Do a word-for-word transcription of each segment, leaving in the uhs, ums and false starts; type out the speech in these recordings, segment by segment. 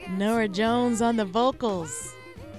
Nora Jones on the vocals.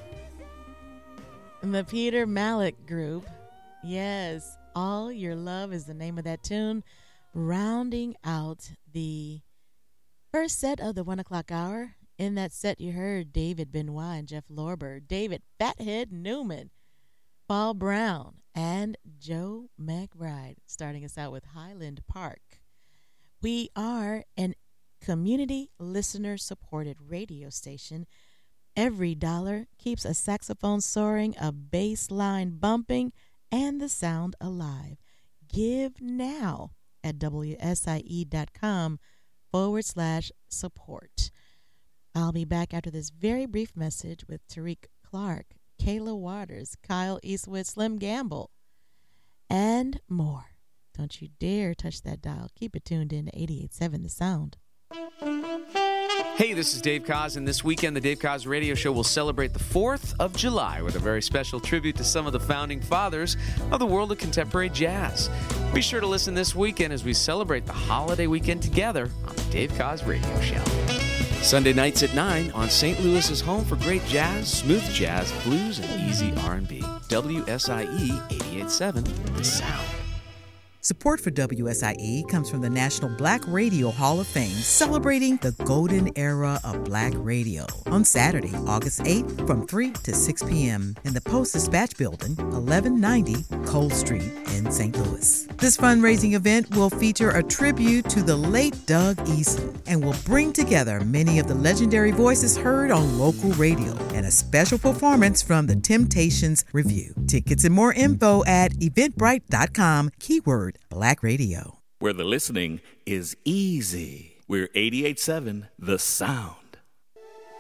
The Peter Malik Group. Yes, All Your Love is the name of that tune. Rounding out the first set of the one o'clock hour. In that set, you heard David Benoit and Jeff Lorber, David Fathead Newman, Paul Brown, and Joe McBride, starting us out with Highland Park. We are an community listener-supported radio station. Every dollar keeps a saxophone soaring, a bass line bumping, and the sound alive. Give now at wsie.com forward slash support. I'll be back after this very brief message with Tariq Clark, Kayla Waters, Kyle Eastwood, Slim Gamble, and more. Don't you dare touch that dial. Keep it tuned in to eighty-eight point seven The Sound. Hey, this is Dave Koz, and this weekend the Dave Koz Radio Show will celebrate the fourth of July with a very special tribute to some of the founding fathers of the world of contemporary jazz. Be sure to listen this weekend as we celebrate the holiday weekend together on the Dave Koz Radio Show. Sunday nights at nine on Saint Louis's home for great jazz, smooth jazz, blues, and easy R and B. W S I E eighty-eight point seven The Sound. Support for W S I E comes from the National Black Radio Hall of Fame, celebrating the golden era of black radio on Saturday, August eighth from three to six p.m. in the Post-Dispatch Building, eleven ninety Cole Street in Saint Louis. This fundraising event will feature a tribute to the late Doug Eason and will bring together many of the legendary voices heard on local radio and a special performance from the Temptations Review. Tickets and more info at eventbrite dot com, keyword Black Radio. Where the listening is easy. We're eighty-eight point seven The Sound.